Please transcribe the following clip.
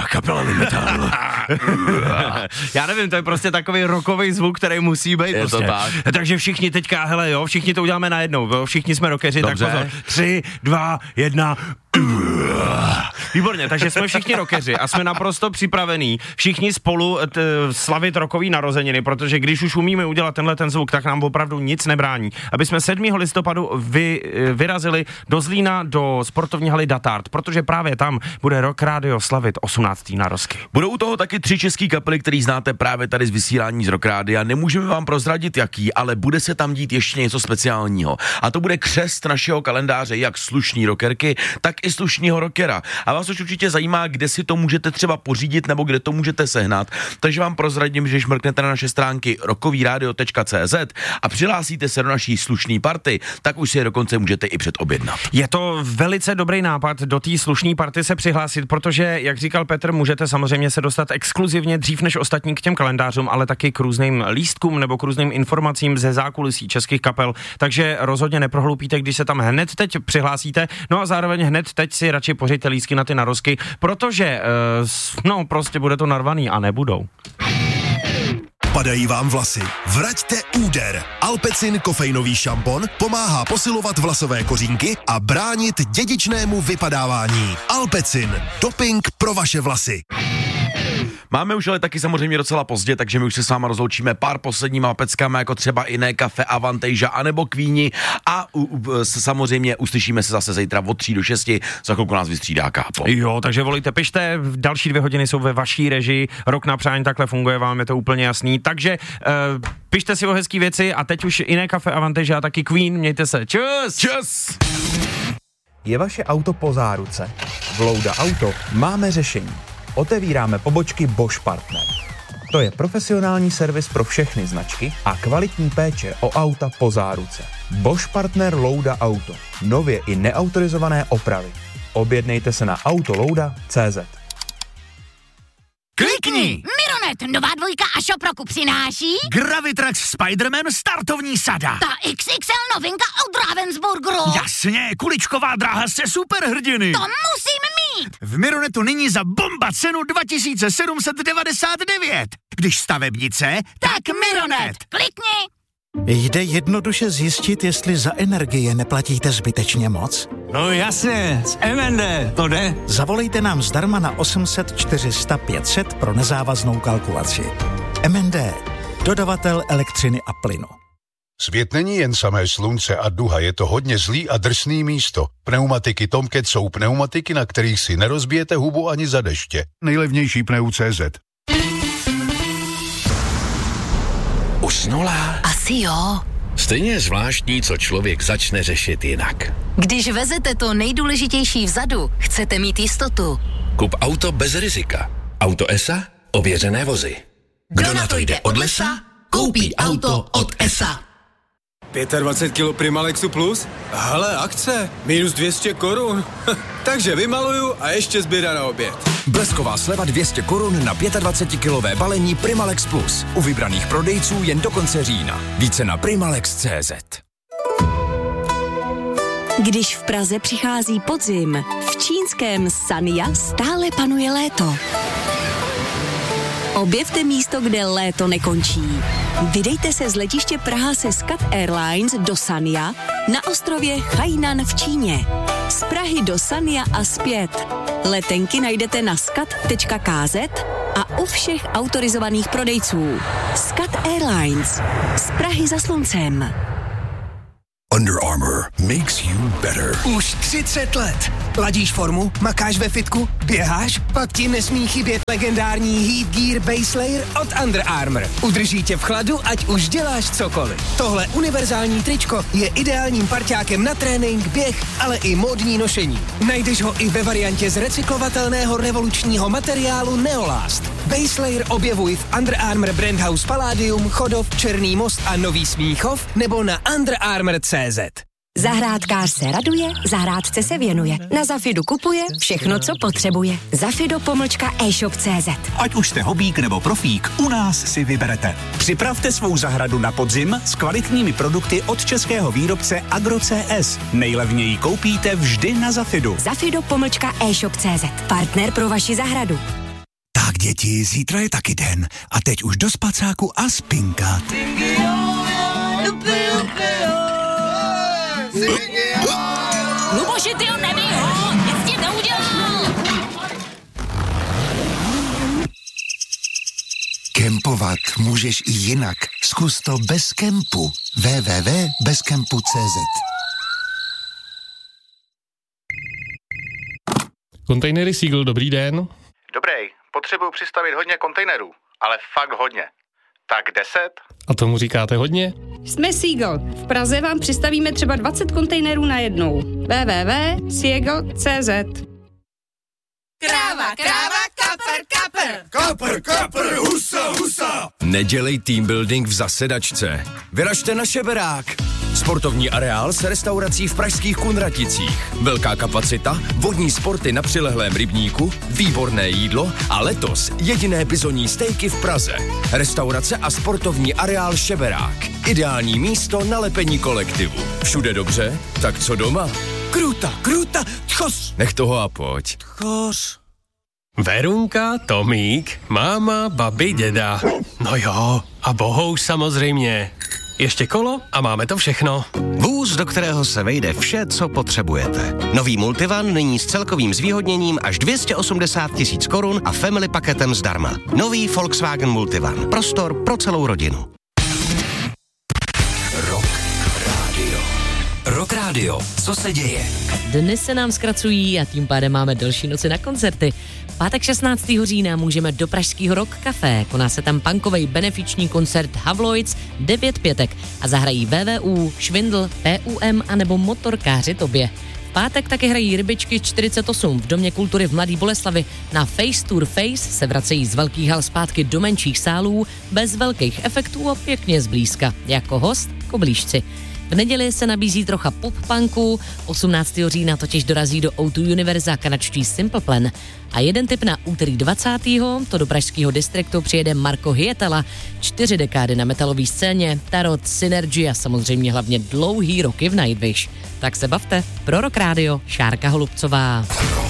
kapela Limital. Já nevím, to je prostě takový rockový zvuk, který musí být. Je prostě. to tak. Takže všichni teďka, hele jo, všichni to uděláme najednou, jo? Všichni jsme rockeři, Dobře. tak pozor. 3, 2, 1. Výborně, takže jsme všichni rockeři a jsme naprosto připravení všichni spolu slavit rockový narozeniny, protože když už umíme udělat tenhle ten zvuk, tak nám opravdu nic nebrání. Aby jsme 7. listopadu vyrazili do Zlína do sportovní haly Datard, protože právě tam bude Rock Radio slavit 18. narozky. Budou u toho taky 3 český kapely, který znáte právě tady z vysílání z Rock Rádia. Nemůžeme vám prozradit jaký, ale bude se tam dít ještě něco speciálního. A to bude křest našeho kalendáře, jak slušný rockerky, tak i slušného rockera. A vás už určitě zajímá, kde si to můžete třeba pořídit nebo kde to můžete sehnat. Takže vám prozradím, že když mrknete na naše stránky rockovyradio.cz a přihlásíte se do naší slušný party, tak už si je dokonce můžete i předobjednat. Je to velice dobrý nápad do té slušné party se přihlásit, protože, jak říkal Petr, můžete samozřejmě se dostat exkluzivně dřív než ostatní k těm kalendářům, ale taky k různým lístkům nebo k různým informacím ze zákulisí českých kapel, takže rozhodně neprohloupíte, když se tam hned teď přihlásíte, no a zároveň hned teď si radši pořiďte lístky na ty narozky, protože, no prostě bude to narvaný a nebudou. Padají vám vlasy? Vraťte úder. Alpecin kofeinový šampon pomáhá posilovat vlasové kořínky a bránit dědičnému vypadávání. Alpecin. Doping pro vaše vlasy. Máme už ale taky samozřejmě docela pozdě, takže my už se s váma rozloučíme pár posledníma peckama, jako třeba Iné kafe, Avantasia anebo Queeni a samozřejmě uslyšíme se zase zítra od 3 do 6, za chvilku nás vystřídá Kápo. Jo, takže volejte, pište, další 2 hodiny jsou ve vaší režii, Rok na přání takhle funguje, vám je to úplně jasný, takže pište si o hezký věci a teď už Iné kafe, Avantasia a taky Queen, mějte se, čus! Čus! Je vaše auto po záruce? V Louda Auto máme řešení. Otevíráme pobočky Bosch Partner. To je profesionální servis pro všechny značky a kvalitní péče o auta po záruce. Bosch Partner Louda Auto. Nově i neautorizované opravy. Objednejte se na autolouda.cz. Klikni! Mironet, nová 2 a Shop roku přináší Gravitrax Spider-Man startovní sada. ta XXL novinka od Ravensburgeru. Jasně, kuličková dráha se superhrdiny. To musím mít. V Mironetu nyní za bomba cenu 2799. Když stavebnice, tak Mironet. Klikni. Jde jednoduše zjistit, jestli za energie neplatíte zbytečně moc? No jasně, z MND, to jde. Zavolejte nám zdarma na 800 400 500 pro nezávaznou kalkulaci. MND, dodavatel elektřiny a plynu. Svět není jen samé slunce a duha, je to hodně zlý a drsný místo. Pneumatiky Tomcat jsou pneumatiky, na kterých si nerozbijete hubu ani za deště. Nejlevnější pneu.cz. Usnula? Asi jo. Stejně je zvláštní, co člověk začne řešit jinak. Když vezete to nejdůležitější vzadu, chcete mít jistotu. Kup auto bez rizika. Auto ESA? Ověřené vozy. Kdo na to jde od lesa, koupí auto od ESA. 25 kg Primalexu Plus? Hele, akce, minus 200 korun. Takže vymaluju a ještě zběra na oběd. Blesková sleva 200 korun na 25-kilové balení Primalex Plus. U vybraných prodejců jen do konce října. Více na primalex.cz. Když v Praze přichází podzim, v čínském Sanya stále panuje léto. Objevte místo, kde léto nekončí. Vydejte se z letiště Praha se SCAT Airlines do Sanya na ostrově Hainan v Číně. Z Prahy do Sanya a zpět. Letenky najdete na scat.kz a u všech autorizovaných prodejců. SCAT Airlines. Z Prahy za sluncem. Under Armour makes you better. Už 30 let. Ladíš formu, makáš ve fitku, běháš, pak ti nesmí chybět legendární Heat Gear Base Layer od Under Armour. Udrží tě v chladu, ať už děláš cokoliv. Tohle univerzální tričko je ideálním parťákem na trénink, běh, ale i módní nošení. Najdeš ho i ve variantě z recyklovatelného revolučního materiálu Neolast. Base Layer objevuj v Under Armour Brand House Palladium, Chodov, Černý Most a Nový Smíchov nebo na underarmour.cz. Zahrádkář se raduje, zahrádce se věnuje. Na Zafidu kupuje všechno, co potřebuje. Zafido-e-shop.cz. Ať už jste hobík nebo profík, u nás si vyberete. Připravte svou zahradu na podzim s kvalitními produkty od českého výrobce Agro.cs. Nejlevněji koupíte vždy na Zafidu. Zafido-e-shop.cz. Partner pro vaši zahradu. děti, zítra je taky den. A teď už do spacáku a spinkat. Luboši, ty ho nebij ho, nic ti neudělal. Kempovat můžeš i jinak. Zkus to bez kempu. www.bezkempu.cz. Kontejnery Seagull, dobrý den. Dobrý, potřebuju přistavit hodně kontejnerů, ale fakt hodně. Tak 10? A tomu říkáte hodně? Jsme Seagull. V Praze vám přistavíme třeba 20 kontejnerů najednou. www.seagull.cz. Kráva, kapr, husa. Nedělej team building v zasedačce. Vyražte na Šeberák. Sportovní areál s restaurací v pražských Kunraticích. Velká kapacita, vodní sporty na přilehlém rybníku, výborné jídlo a letos jediné bizonní stejky v Praze. Restaurace a sportovní areál Šeberák. Ideální místo na lepení kolektivu. Všude dobře? Tak co doma? Kruta, tchos. Nech toho a pojď. Tchos. Verunka, Tomík, máma, babi, děda. No jo, a bohouš samozřejmě. Ještě kolo a máme to všechno. Vůz, do kterého se vejde vše, co potřebujete. Nový Multivan nyní s celkovým zvýhodněním až 280 000 korun a family paketem zdarma. Nový Volkswagen Multivan. Prostor pro celou rodinu. Rock Radio. Co se děje? Dny se nám zkracují a tím pádem máme delší noci na koncerty. Pátek 16. října můžeme do pražského Rock Café. Koná se tam punkovej benefiční koncert Havloids 9 pětek a zahrají VVU, Švindl, PUM anebo Motorkáři Tobě. V pátek taky hrají Rybičky 48 v Domě kultury v Mladý Boleslavi. Na Face Tour Face se vracejí z velkých hal zpátky do menších sálů, bez velkých efektů a pěkně zblízka. Jako host Koblížci. V neděli se nabízí trocha pop-punku, 18. října totiž dorazí do O2 Univerza kanadští Simple Plan. A jeden tip na úterý 20. to do pražského distriktu přijede Marko Hyetala, 4 dekády na metalové scéně, Tarot, Synergy a samozřejmě hlavně dlouhý roky v Nightwish. Tak se bavte, pro Rock Radio, Šárka Holubcová.